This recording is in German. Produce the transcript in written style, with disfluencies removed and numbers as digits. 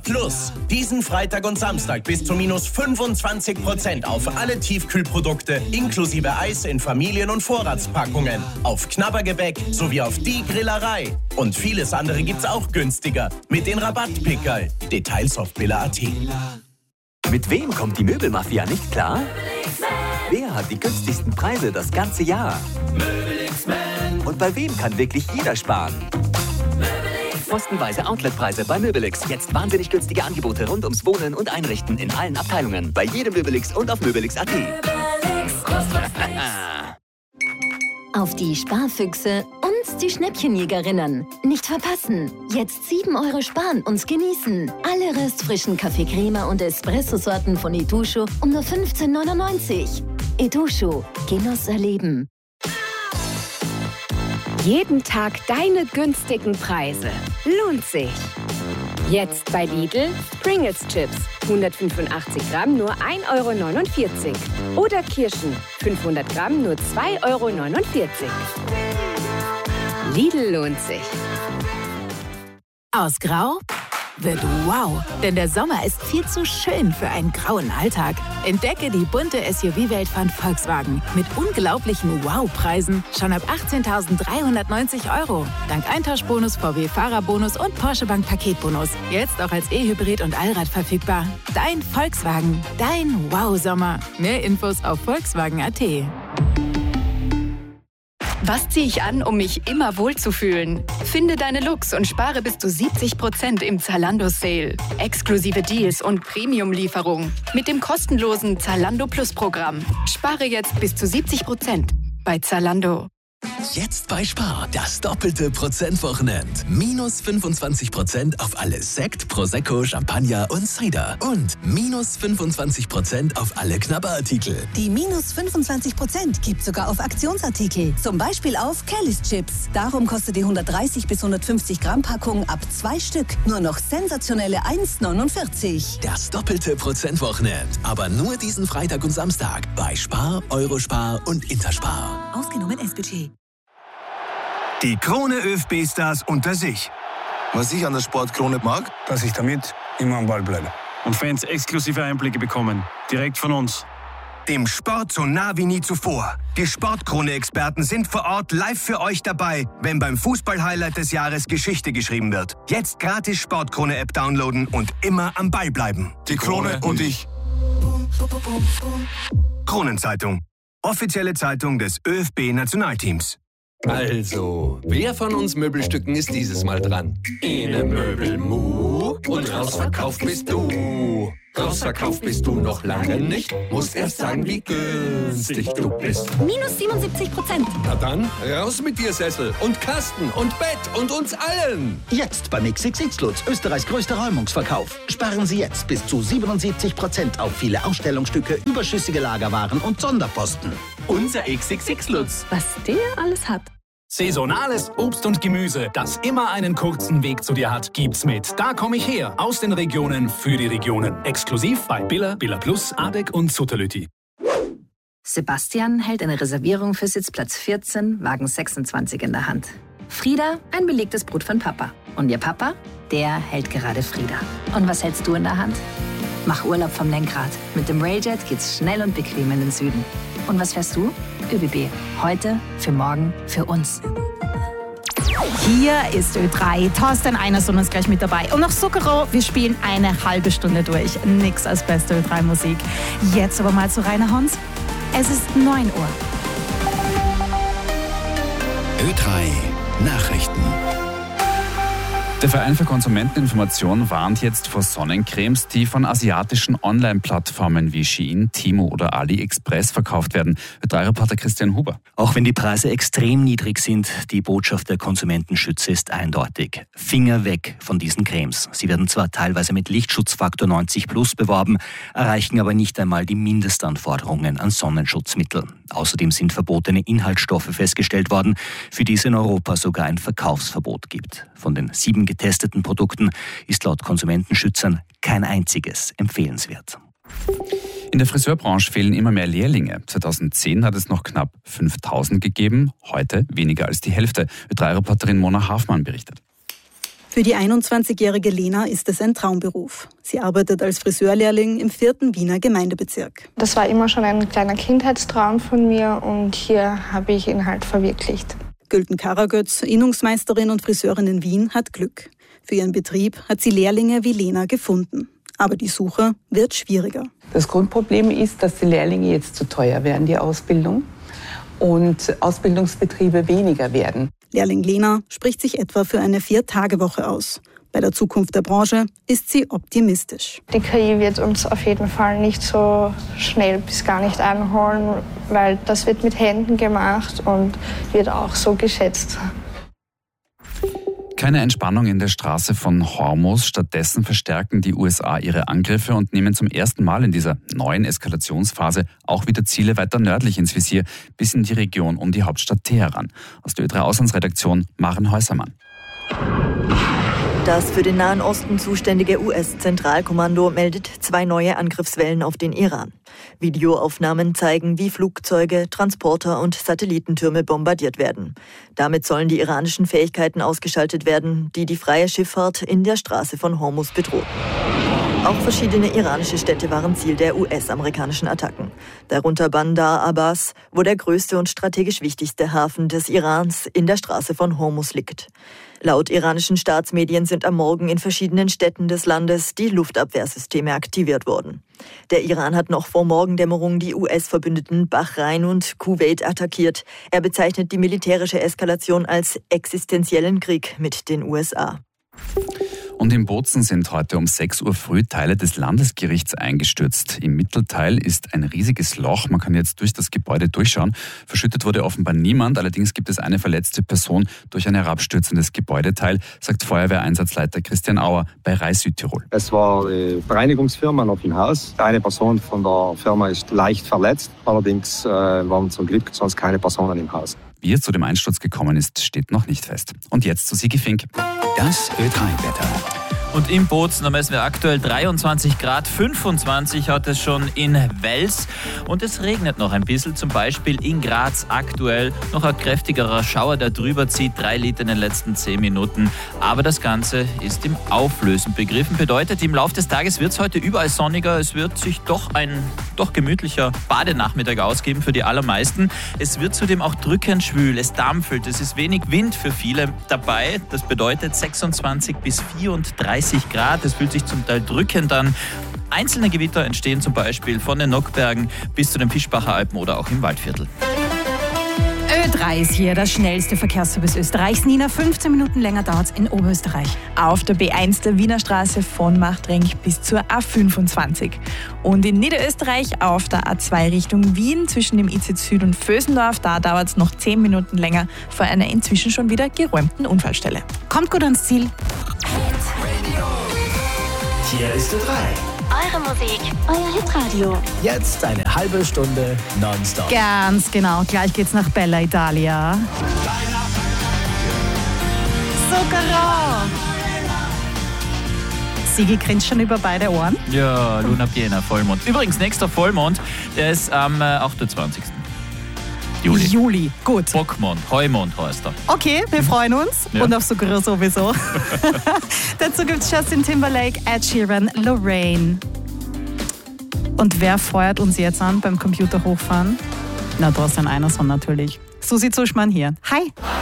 Plus. Diesen Freitag und Samstag bis zu minus 25% auf alle Tiefkühlprodukte inklusive Eis in Familien- und Vorratspackungen. Auf Knabbergebäck sowie auf die Grillerei. Und vieles andere gibt's auch günstiger mit den Rabattpickerl. Details auf billa.at. Mit wem kommt die Möbelmafia nicht klar? Wer hat die günstigsten Preise das ganze Jahr? Und bei wem kann wirklich jeder sparen? Postenweise Outletpreise bei Möbelix. Jetzt wahnsinnig günstige Angebote rund ums Wohnen und Einrichten in allen Abteilungen. Bei jedem Möbelix und auf möbelix.at. Auf die Sparfüchse und die Schnäppchenjägerinnen. Nicht verpassen. Jetzt 7 € sparen und genießen. Alle restfrischen Kaffee-Crema und Espresso-Sorten von Etusho um nur 15,99 €. Etusho. Genuss erleben. Jeden Tag deine günstigen Preise. Lohnt sich. Jetzt bei Lidl Pringles Chips. 185 Gramm nur 1,49 € Oder Kirschen. 500 Gramm nur 2,49 €. Lidl lohnt sich. Aus Grau wird wow, denn der Sommer ist viel zu schön für einen grauen Alltag. Entdecke die bunte SUV-Welt von Volkswagen mit unglaublichen Wow-Preisen schon ab 18.390 €. Dank Eintauschbonus, VW-Fahrerbonus und Porsche Bank Paketbonus. Jetzt auch als E-Hybrid und Allrad verfügbar. Dein Volkswagen, dein Wow-Sommer. Mehr Infos auf volkswagen.at. Was ziehe ich an, um mich immer wohlzufühlen? Finde deine Looks und spare bis zu 70% im Zalando-Sale. Exklusive Deals und Premium-Lieferung. Mit dem kostenlosen Zalando Plus-Programm. Spare jetzt bis zu 70% bei Zalando. Jetzt bei Spar das doppelte Prozentwochenend. Minus 25% auf alle Sekt, Prosecco, Champagner und Cider. Und minus 25% auf alle Knabberartikel. Die minus 25% gibt sogar auf Aktionsartikel. Zum Beispiel auf Kelly's Chips. Darum kostet die 130 bis 150 Gramm Packung ab 2 Stück nur noch sensationelle 1,49 €. Das doppelte Prozentwochenend. Aber nur diesen Freitag und Samstag bei Spar, Eurospar und Interspar. Ausgenommen S-Budget. Die Krone ÖFB-Stars unter sich. Was ich an der Sportkrone mag, Dass ich damit immer am Ball bleibe. Und Fans exklusive Einblicke bekommen. Direkt von uns. Dem Sport so nah wie nie zuvor. Die Sportkrone-Experten sind vor Ort live für euch dabei, wenn beim Fußball-Highlight des Jahres Geschichte geschrieben wird. Jetzt gratis Sportkrone-App downloaden und immer am Ball bleiben. die Krone und ich. Kronenzeitung. Offizielle Zeitung des ÖFB-Nationalteams. Also, wer von uns Möbelstücken ist dieses Mal dran? Ene Möbelmu und rausverkauft bist du. Rausverkauft bist du noch lange nicht. Musst erst sagen, wie günstig du bist. Minus 77%. Na dann, raus mit dir, Sessel und Kasten und Bett und uns allen. Jetzt beim XXX Lutz, Österreichs größter Räumungsverkauf. Sparen Sie jetzt bis zu 77% auf viele Ausstellungsstücke, überschüssige Lagerwaren und Sonderposten. Unser XXX Lutz. Was der alles hat. Saisonales Obst und Gemüse, das immer einen kurzen Weg zu dir hat, gibt's mit Da komm ich her. Aus den Regionen für die Regionen. Exklusiv bei Billa, Billa Plus, Adek und Sutterlüti. Sebastian hält eine Reservierung für Sitzplatz 14, Wagen 26 in der Hand. Frieda, ein belegtes Brot von Papa. Und ihr Papa, der hält gerade Frieda. Und was hältst du in der Hand? Mach Urlaub vom Lenkrad. Mit dem Railjet geht's schnell und bequem in den Süden. Und was fährst du? ÖBB. Heute, für morgen, für uns. Hier ist Ö3. Thorsten Einerson ist gleich mit dabei. Und noch Zuckerrohr, wir spielen eine halbe Stunde durch. Nix als beste Ö3-Musik. Jetzt aber mal zu Rainer Hans. Es ist 9 Uhr. Ö3 Nachrichten. Der Verein für Konsumenteninformation warnt jetzt vor Sonnencremes, die von asiatischen Online-Plattformen wie Shein, Temu oder AliExpress verkauft werden. Ö3-Reporter Christian Huber. Auch wenn die Preise extrem niedrig sind, die Botschaft der Konsumentenschützer ist eindeutig. Finger weg von diesen Cremes. Sie werden zwar teilweise mit Lichtschutzfaktor 90+ beworben, erreichen aber nicht einmal die Mindestanforderungen an Sonnenschutzmittel. Außerdem sind verbotene Inhaltsstoffe festgestellt worden, für die es in Europa sogar ein Verkaufsverbot gibt. Von den 7 getesteten Produkten ist laut Konsumentenschützern kein einziges empfehlenswert. In der Friseurbranche fehlen immer mehr Lehrlinge. 2010 hat es noch knapp 5.000 gegeben, heute weniger als die Hälfte. Ö3-Reporterin Mona Hafmann berichtet. Für die 21-jährige Lena ist es ein Traumberuf. Sie arbeitet als Friseurlehrling im 4. Wiener Gemeindebezirk. Das war immer schon ein kleiner Kindheitstraum von mir und hier habe ich ihn halt verwirklicht. Gülden Karagötz, Innungsmeisterin und Friseurin in Wien, hat Glück. Für ihren Betrieb hat sie Lehrlinge wie Lena gefunden. Aber die Suche wird schwieriger. Das Grundproblem ist, dass die Lehrlinge jetzt zu teuer werden, die Ausbildung, und Ausbildungsbetriebe weniger werden. Lehrling Lena spricht sich etwa für eine 4-Tage-Woche aus. Bei der Zukunft der Branche ist sie optimistisch. Die KI wird uns auf jeden Fall nicht so schnell bis gar nicht einholen, weil das wird mit Händen gemacht und wird auch so geschätzt. Keine Entspannung in der Straße von Hormuz. Stattdessen verstärken die USA ihre Angriffe und nehmen zum ersten Mal in dieser neuen Eskalationsphase auch wieder Ziele weiter nördlich ins Visier, bis in die Region um die Hauptstadt Teheran. Aus der Ö3 Auslandsredaktion Maren Häusermann. Das für den Nahen Osten zuständige US-Zentralkommando meldet 2 neue Angriffswellen auf den Iran. Videoaufnahmen zeigen, wie Flugzeuge, Transporter und Satellitentürme bombardiert werden. Damit sollen die iranischen Fähigkeiten ausgeschaltet werden, die die freie Schifffahrt in der Straße von Hormuz bedrohen. Auch verschiedene iranische Städte waren Ziel der US-amerikanischen Attacken. Darunter Bandar Abbas, wo der größte und strategisch wichtigste Hafen des Irans in der Straße von Hormuz liegt. Laut iranischen Staatsmedien sind am Morgen in verschiedenen Städten des Landes die Luftabwehrsysteme aktiviert worden. Der Iran hat noch vor Morgendämmerung die US-Verbündeten Bahrain und Kuwait attackiert. Er bezeichnet die militärische Eskalation als existenziellen Krieg mit den USA. Und in Bozen sind heute um 6 Uhr früh Teile des Landesgerichts eingestürzt. Im Mittelteil ist ein riesiges Loch. Man kann jetzt durch das Gebäude durchschauen. Verschüttet wurde offenbar niemand. Allerdings gibt es eine verletzte Person durch ein herabstürzendes Gebäudeteil, sagt Feuerwehreinsatzleiter Christian Auer bei Rai Südtirol. Es war eine Reinigungsfirma noch im Haus. Eine Person von der Firma ist leicht verletzt. Allerdings waren zum Glück sonst keine Personen im Haus. Wie es zu dem Einsturz gekommen ist, steht noch nicht fest. Und jetzt zu Sigi Fink. Das Ö3-Wetter. Und in Bozen, da messen wir aktuell 23 Grad, 25 hat es schon in Wels. Und es regnet noch ein bisschen, zum Beispiel in Graz aktuell. Noch ein kräftigerer Schauer, der drüber zieht, 3 Liter in den letzten 10 Minuten. Aber das Ganze ist im Auflösen begriffen. Bedeutet, im Laufe des Tages wird es heute überall sonniger. Es wird sich doch ein gemütlicher Badenachmittag ausgeben für die allermeisten. Es wird zudem auch drückend schwül, es dampfelt, es ist wenig Wind für viele dabei. Das bedeutet 26 bis 34 Grad. Es fühlt sich zum Teil drückend an. Einzelne Gewitter entstehen zum Beispiel von den Nockbergen bis zu den Fischbacher Alpen oder auch im Waldviertel. Ö3 ist hier das schnellste Verkehrsservice Österreichs. Nina, 15 Minuten länger dauert es in Oberösterreich. Auf der B1 der Wiener Straße von Machtrenk bis zur A25. Und in Niederösterreich auf der A2 Richtung Wien zwischen dem IC Süd und Vösendorf, da dauert es noch 10 Minuten länger vor einer inzwischen schon wieder geräumten Unfallstelle. Kommt gut ans Ziel. Hier ist Ö3. Eure Musik, euer Hitradio. Jetzt eine halbe Stunde nonstop. Ganz genau. Gleich geht's nach Bella Italia. Zucchero! Sigi grinst schon über beide Ohren. Ja, Luna Piena, Vollmond. Übrigens, nächster Vollmond, der ist am 28. Juli, gut. Bockmond, Heumond heißt er. Okay, wir freuen uns. Ja. Und auf Zucchero sowieso. Dazu gibt es Justin Timberlake, Ed Sheeran, Lorraine. Und wer feuert uns jetzt an beim Computer hochfahren? Na, Thorsten Einerson natürlich. Susi Zuschmann hier. Hi.